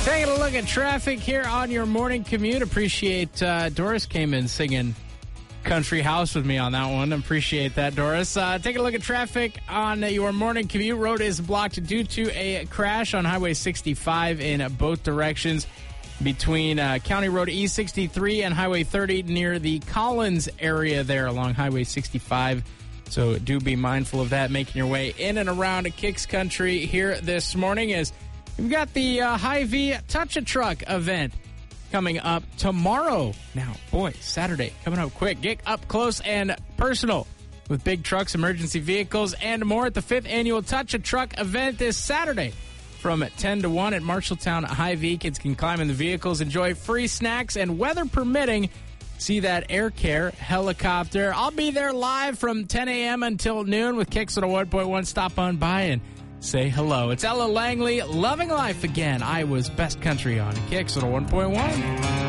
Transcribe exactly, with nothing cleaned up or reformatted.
Taking a look at traffic here on your morning commute. Appreciate uh, Doris came in singing Country House with me on that one. Appreciate that, Doris. Uh, taking a look at traffic on your morning commute. Road is blocked due to a crash on Highway sixty-five in both directions between uh, County Road E sixty-three and Highway thirty near the Collins area there along Highway sixty-five. So do be mindful of that, making your way in and around Kicks Country here this morning as we've got the uh, Hy-Vee Touch-A-Truck event coming up tomorrow. Now, boy, Saturday coming up quick. Get up close and personal with big trucks, emergency vehicles, and more at the fifth Annual Touch-A-Truck event this Saturday from ten to one at Marshalltown Hy-Vee. Kids can climb in the vehicles, enjoy free snacks, and weather permitting, see that Air Care helicopter. I'll be there live from ten a.m. until noon with Kicks one oh one point one. Stop on by and say hello. It's Ella Langley, Loving Life Again, Iowa's best country on Kicks one oh one point one.